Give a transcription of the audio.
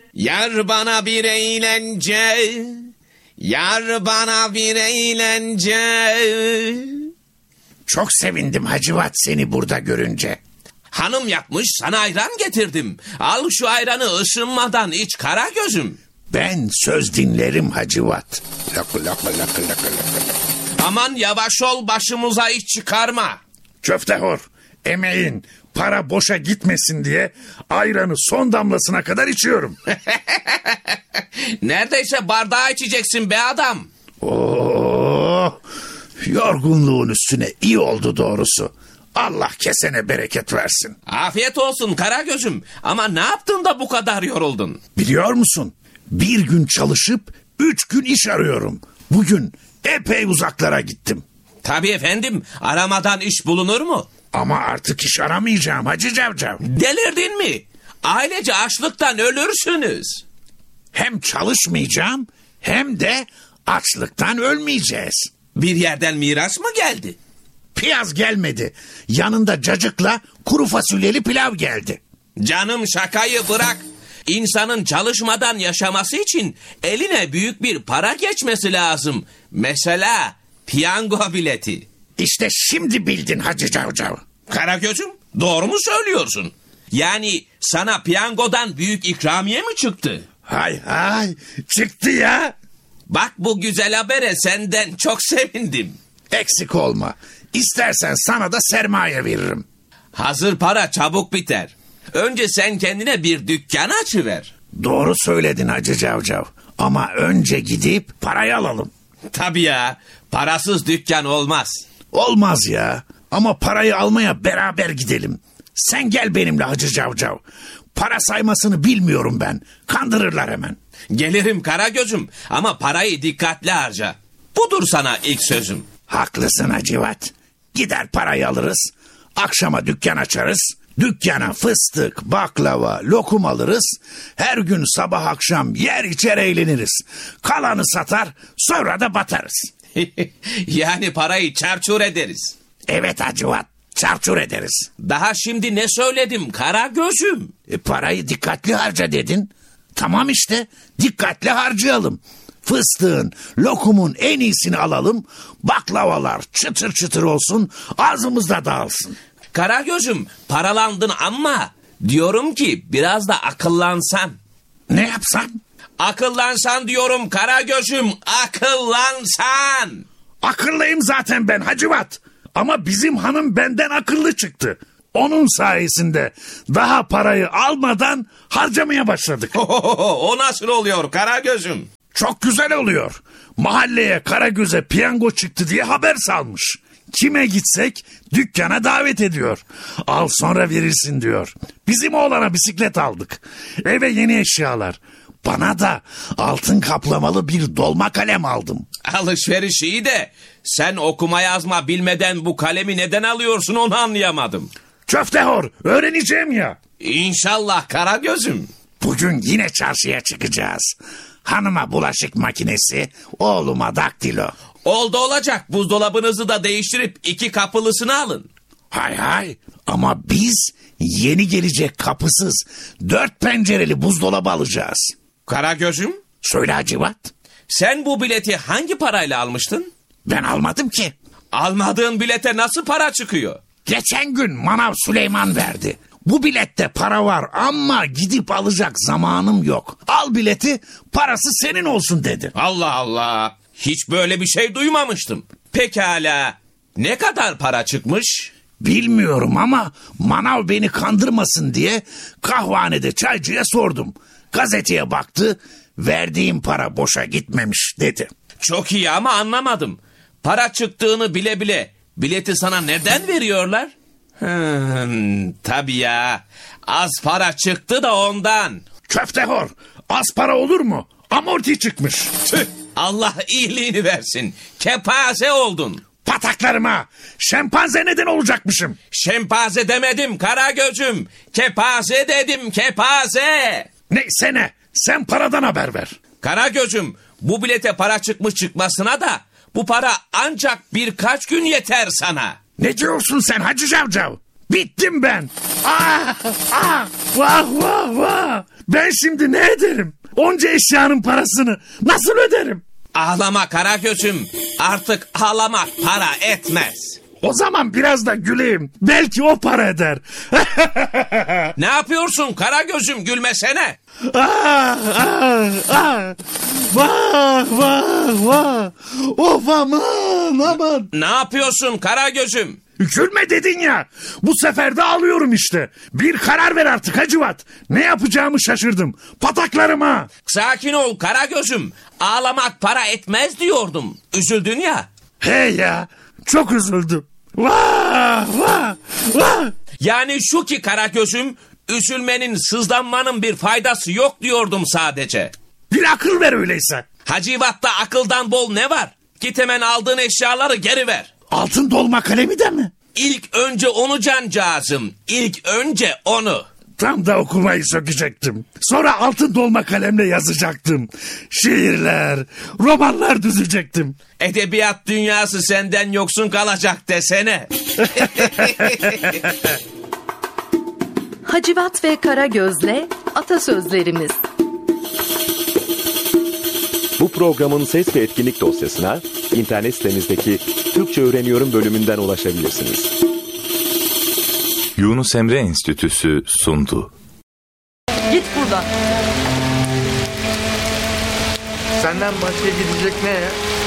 Yar bana bir eğlence, yar bana bir eğlence. Çok sevindim Hacivat seni burada görünce. Hanım yapmış, sana ayran getirdim. Al şu ayranı, ısınmadan iç Karagöz'üm. Ben söz dinlerim Hacivat. Lakı lakı lakı lakı lakı. Aman yavaş ol, başımıza iş çıkarma. Köftehor, emeğin, para boşa gitmesin diye ayranı son damlasına kadar içiyorum. Neredeyse bardağı içeceksin be adam. Oo, yorgunluğun üstüne iyi oldu doğrusu. Allah kesene bereket versin. Afiyet olsun Karagöz'üm. Ama ne yaptın da bu kadar yoruldun? Biliyor musun? Bir gün çalışıp 3 gün iş arıyorum. Bugün epey uzaklara gittim. Tabii efendim, aramadan iş bulunur mu? Ama artık iş aramayacağım Hacı Cavcav. Delirdin mi? Ailece açlıktan ölürsünüz. Hem çalışmayacağım hem de açlıktan ölmeyeceğiz. Bir yerden miras mı geldi? Piyaz gelmedi. Yanında cacıkla kuru fasulyeli pilav geldi. Canım şakayı bırak. İnsanın çalışmadan yaşaması için eline büyük bir para geçmesi lazım. Mesela piyango bileti. İşte şimdi bildin Hacı Cavcav. Karagöz'üm, doğru mu söylüyorsun? Yani sana piyangodan büyük ikramiye mi çıktı? Hay hay, çıktı ya. Bak, bu güzel habere senden çok sevindim. Eksik olma. İstersen sana da sermaye veririm. Hazır para çabuk biter. Önce sen kendine bir dükkan açıver. Doğru söyledin Hacı Cavcav. Ama önce gidip parayı alalım. Tabii ya, parasız dükkan olmaz. Olmaz ya. Ama parayı almaya beraber gidelim. Sen gel benimle Hacı Cavcav. Para saymasını bilmiyorum ben. Kandırırlar hemen. Gelirim Karagöz'üm ama parayı dikkatli harca. Budur sana ilk sözüm. Haklısın Hacivat. Gider parayı alırız. Akşama dükkan açarız. Dükkana fıstık, baklava, lokum alırız. Her gün sabah akşam yer içer eğleniriz. Kalanı satar, sonra da batarız. Yani parayı çarçur ederiz. Evet Hacivat, çarçur ederiz. Daha şimdi ne söyledim Karagöz'üm? Parayı dikkatli harca dedin. Tamam işte, dikkatli harcayalım. Fıstığın, lokumun en iyisini alalım. Baklavalar çıtır çıtır olsun, ağzımızda dağılsın. Karagöz'üm, paralandın ama diyorum ki biraz da akıllansan. Ne yapsan? Akıllansan diyorum Karagöz'üm, akıllansan. Akıllıyım zaten ben Hacivat. Ama bizim hanım benden akıllı çıktı. Onun sayesinde daha parayı almadan harcamaya başladık. O nasıl oluyor Karagöz'üm? Çok güzel oluyor. Mahalleye Karagöz'e piyango çıktı diye haber salmış. Kime gitsek dükkana davet ediyor. Al sonra verirsin diyor. Bizim oğlana bisiklet aldık. Eve yeni eşyalar. Bana da altın kaplamalı bir dolma kalem aldım. Alışveriş iyi de sen okuma yazma bilmeden bu kalemi neden alıyorsun onu anlayamadım. Köftehor, öğreneceğim ya. İnşallah Karagöz'üm. Bugün yine çarşıya çıkacağız. Hanıma bulaşık makinesi, oğluma daktilo. Oldu olacak, buzdolabınızı da değiştirip 2 kapılısını alın. Hay hay, ama biz yeni gelecek kapısız 4 pencereli buzdolabı alacağız. Karagöz'üm, Söyle Hacivat. sen bu bileti hangi parayla almıştın? Ben almadım ki. Almadığın bilete nasıl para çıkıyor? Geçen gün Manav Süleyman verdi. Bu bilette para var ama gidip alacak zamanım yok. Al bileti, parası senin olsun dedi. Allah Allah, hiç böyle bir şey duymamıştım. Pekala, ne kadar para çıkmış? Bilmiyorum ama Manav beni kandırmasın diye kahvehanede çaycıya sordum. Gazeteye baktı, verdiğim para boşa gitmemiş dedi. Çok iyi ama anlamadım. Para çıktığını bile bile bileti sana neden veriyorlar? Tabii ya, az para çıktı da ondan. Köftehor, az para olur mu? Amorti çıkmış. Tüh, Allah iyiliğini versin. Kepaze oldun. Pataklarıma, şempanze neden olacakmışım? Şempanze demedim Karagöz'üm. Kepaze dedim, kepaze. Neyse ne, sen paradan haber ver. Karagöz'üm, bu bilete para çıkmış çıkmasına da bu para ancak birkaç gün yeter sana. Ne diyorsun sen Hacı Cavcav? Bittim ben. Ah, ah, vah vah vah. Ben şimdi ne ederim? Onca eşyanın parasını nasıl öderim? Ağlama Karagöz'üm. Artık ağlamak para etmez. O zaman biraz da güleyim. Belki o para eder. Ne yapıyorsun Karagöz'üm, gülmesene. Vah vah vah. Of aman. Ne yapıyorsun Karagöz'üm? Gülme dedin ya. Bu sefer de ağlıyorum işte. Bir karar ver artık Hacivat. Ne yapacağımı şaşırdım. Pataklarım ha. Sakin ol Karagöz'üm. Ağlamak para etmez diyordum. Üzüldün ya. Hey ya. Çok üzüldüm. Vah vah vah. Yani şu ki Karagöz'üm, üzülmenin, sızlanmanın bir faydası yok diyordum sadece. Bir akıl ver öyleyse. Hacivat'ta akıldan bol ne var? Git hemen aldığın eşyaları geri ver. Altın dolma kalemi de mi? İlk önce onu cancağızım. İlk önce onu. Tam da okumayı sökecektim. Sonra altın dolma kalemle yazacaktım. Şiirler, romanlar düzecektim. Edebiyat dünyası senden yoksun kalacak desene. Hacivat ve Karagöz'le atasözlerimiz. Bu programın ses ve etkinlik dosyasına internet sitemizdeki Türkçe Öğreniyorum bölümünden ulaşabilirsiniz. Yunus Emre Enstitüsü sundu. Git buradan. Senden başka gidecek ne ya?